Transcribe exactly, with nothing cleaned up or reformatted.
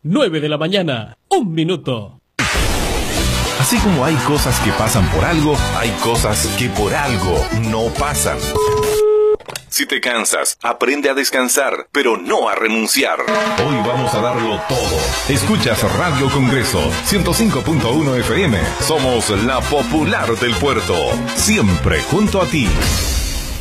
nueve de la mañana, un minuto. Así como hay cosas que pasan por algo, hay cosas que por algo no pasan. Si te cansas, aprende a descansar, pero no a renunciar. Hoy vamos a darlo todo. Escuchas Radio Congreso, ciento cinco punto uno F M. Somos la popular del puerto. Siempre junto a ti.